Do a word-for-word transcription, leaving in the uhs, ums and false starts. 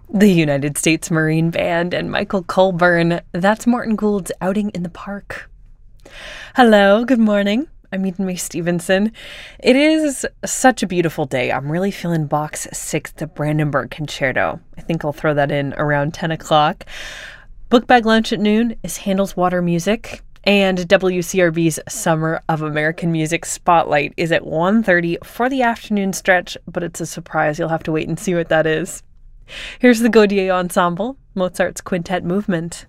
The United States Marine Band and Michael Colburn. That's Morton Gould's Outing in the Park. Hello, good morning. I'm Eden May Stevenson. It is such a beautiful day. I'm really feeling Bach's Sixth Brandenburg Concerto. I think I'll throw that in around ten o'clock. Book bag lunch at noon is Handel's Water Music. And W C R B's Summer of American Music Spotlight is at one thirty for the afternoon stretch, but it's a surprise. You'll have to wait and see what that is. Here's the Gaudier Ensemble, Mozart's Quintet Movement.